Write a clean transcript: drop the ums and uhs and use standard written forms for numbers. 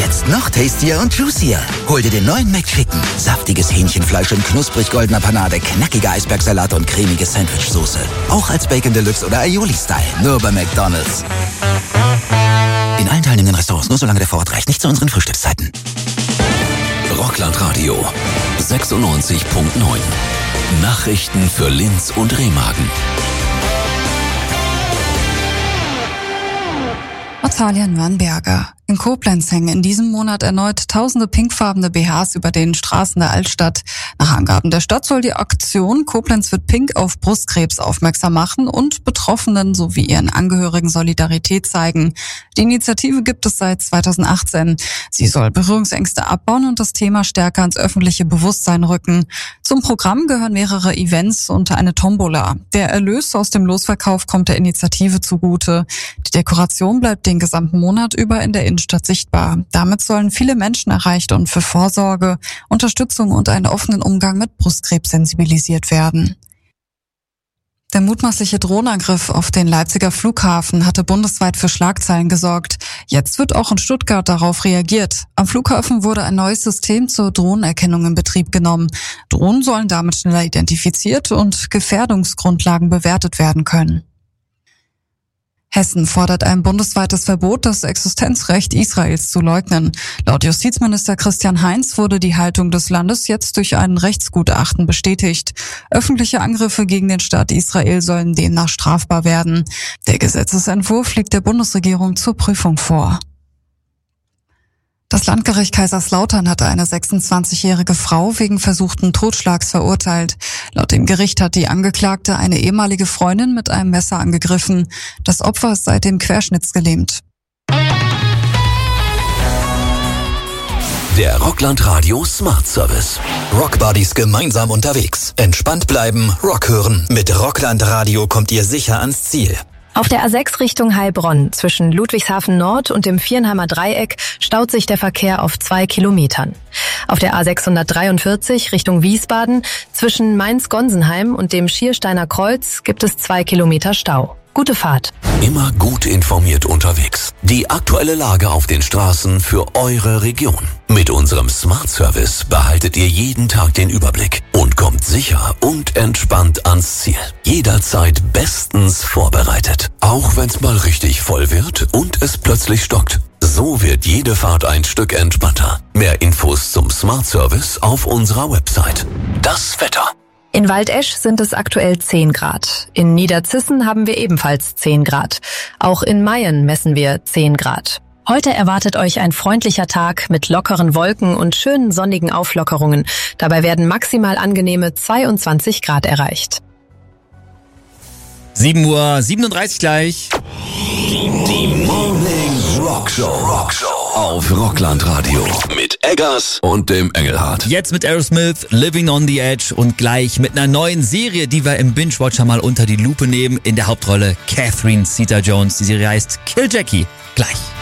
Jetzt noch tastier und juicier. Hol dir den neuen McChicken. Saftiges Hähnchenfleisch in knusprig goldener Panade, knackiger Eisbergsalat und cremige Sandwichsoße. Auch als Bacon Deluxe oder Aioli-Style. Nur bei McDonald's. In allen teilnehmenden Restaurants, nur solange der Vorrat reicht. Nicht zu unseren Frühstückszeiten. Rockland Radio 96.9. Nachrichten für Linz und Remagen. Natalia Nürnberger. In Koblenz hängen in diesem Monat erneut tausende pinkfarbene BHs über den Straßen der Altstadt. Nach Angaben der Stadt soll die Aktion Koblenz wird pink auf Brustkrebs aufmerksam machen und Betroffenen sowie ihren Angehörigen Solidarität zeigen. Die Initiative gibt es seit 2018. Sie soll Berührungsängste abbauen und das Thema stärker ins öffentliche Bewusstsein rücken. Zum Programm gehören mehrere Events und eine Tombola. Der Erlös aus dem Losverkauf kommt der Initiative zugute. Die Dekoration bleibt den gesamten Monat über in der Innenstadt sichtbar. Damit sollen viele Menschen erreicht und für Vorsorge, Unterstützung und einen offenen Umgang mit Brustkrebs sensibilisiert werden. Der mutmaßliche Drohnenangriff auf den Leipziger Flughafen hatte bundesweit für Schlagzeilen gesorgt. Jetzt wird auch in Stuttgart darauf reagiert. Am Flughafen wurde ein neues System zur Drohnenerkennung in Betrieb genommen. Drohnen sollen damit schneller identifiziert und Gefährdungsgrundlagen bewertet werden können. Hessen fordert ein bundesweites Verbot, das Existenzrecht Israels zu leugnen. Laut Justizminister Christian Heinz wurde die Haltung des Landes jetzt durch ein Rechtsgutachten bestätigt. Öffentliche Angriffe gegen den Staat Israel sollen demnach strafbar werden. Der Gesetzesentwurf liegt der Bundesregierung zur Prüfung vor. Das Landgericht Kaiserslautern hatte eine 26-jährige Frau wegen versuchten Totschlags verurteilt. Laut dem Gericht hat die Angeklagte eine ehemalige Freundin mit einem Messer angegriffen. Das Opfer ist seitdem querschnittsgelähmt. Der Rockland Radio Smart Service. Rockbuddies gemeinsam unterwegs. Entspannt bleiben, Rock hören. Mit Rockland Radio kommt ihr sicher ans Ziel. Auf der A6 Richtung Heilbronn zwischen Ludwigshafen Nord und dem Viernheimer Dreieck staut sich der Verkehr auf 2 Kilometern. Auf der A643 Richtung Wiesbaden zwischen Mainz-Gonsenheim und dem Schiersteiner Kreuz gibt es 2 Kilometer Stau. Gute Fahrt. Immer gut informiert unterwegs. Die aktuelle Lage auf den Straßen für eure Region. Mit unserem Smart Service behaltet ihr jeden Tag den Überblick und kommt sicher und entspannt ans Ziel. Jederzeit bestens vorbereitet. Auch wenn's mal richtig voll wird und es plötzlich stockt. So wird jede Fahrt ein Stück entspannter. Mehr Infos zum Smart Service auf unserer Website. Das Wetter. In Waldesch sind es aktuell 10 Grad. In Niederzissen haben wir ebenfalls 10 Grad. Auch in Mayen messen wir 10 Grad. Heute erwartet euch ein freundlicher Tag mit lockeren Wolken und schönen sonnigen Auflockerungen. Dabei werden maximal angenehme 22 Grad erreicht. 7:37 Uhr gleich. Die Morning Rockshow auf Rockland Radio mit Eggers und dem Engelhardt. Jetzt mit Aerosmith, Living on the Edge und gleich mit einer neuen Serie, die wir im Binge-Watcher mal unter die Lupe nehmen. In der Hauptrolle Catherine Zeta-Jones. Die Serie heißt Kill Jackie. Gleich.